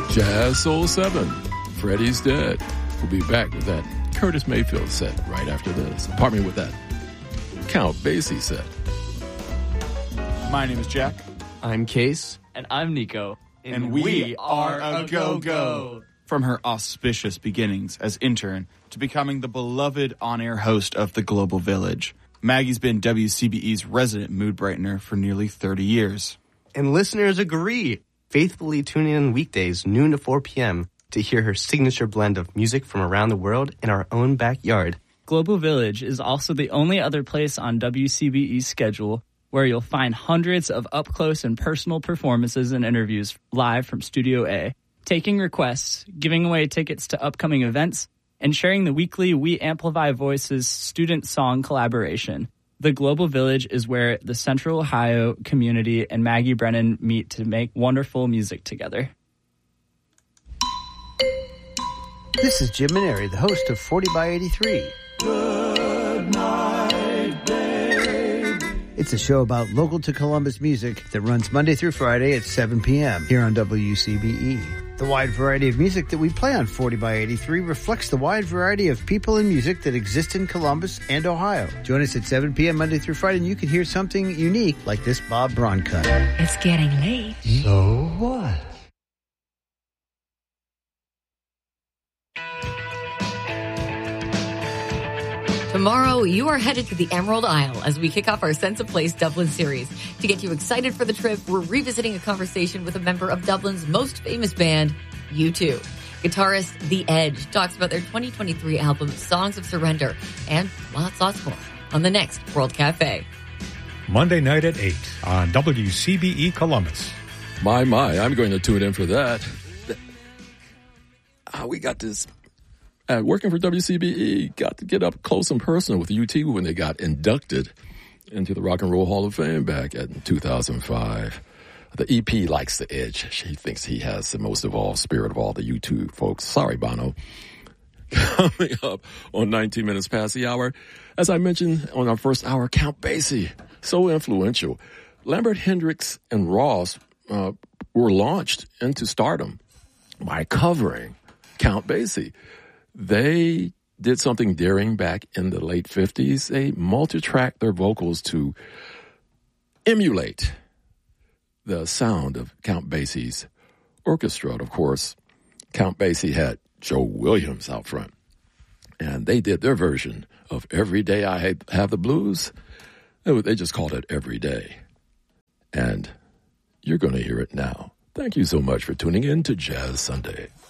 Jazz Soul 7, Freddie's Dead. We'll be back with that Curtis Mayfield set right after this. Pardon me, with that Count Basie set. My name is Jack. I'm Case. And I'm Nico. And we are a go-go. From her auspicious beginnings as intern to becoming the beloved on-air host of The Global Village, Maggie's been WCBE's resident mood brightener for nearly 30 years. And listeners agree. Faithfully tune in weekdays, noon to 4 p.m. to hear her signature blend of music from around the world in our own backyard. Global Village is also the only other place on WCBE's schedule where you'll find hundreds of up-close and personal performances and interviews live from Studio A, taking requests, giving away tickets to upcoming events, and sharing the weekly We Amplify Voices student song collaboration. The Global Village is where the Central Ohio community and Maggie Brennan meet to make wonderful music together. This is Jim Maneri, the host of 40 by 83. Good night, babe. It's a show about local to Columbus music that runs Monday through Friday at 7 p.m. here on WCBE. The wide variety of music that we play on 40 by 83 reflects the wide variety of people and music that exist in Columbus and Ohio. Join us at 7 p.m. Monday through Friday and you can hear something unique like this Bob Braun cut. It's getting late. So what? Tomorrow, you are headed to the Emerald Isle as we kick off our Sense of Place Dublin series. To get you excited for the trip, we're revisiting a conversation with a member of Dublin's most famous band, U2. Guitarist The Edge talks about their 2023 album, Songs of Surrender, and lots more on the next World Cafe. Monday night at 8 on WCBE Columbus. My, I'm going to tune in for that. We got this. Working for WCBE, got to get up close and personal with U2 when they got inducted into the Rock and Roll Hall of Fame back in 2005. The EP likes The Edge. She thinks he has the most evolved spirit of all the U2 folks. Sorry, Bono. Coming up on 19 minutes past the hour, as I mentioned on our first hour, Count Basie, so influential. Lambert Hendricks and Ross were launched into stardom by covering Count Basie. They did something daring back in the late 50s. They multi-tracked their vocals to emulate the sound of Count Basie's orchestra. Of course, Count Basie had Joe Williams out front, and they did their version of Every Day I Have the Blues. They just called it Every Day. And you're going to hear it now. Thank you so much for tuning in to Jazz Sunday.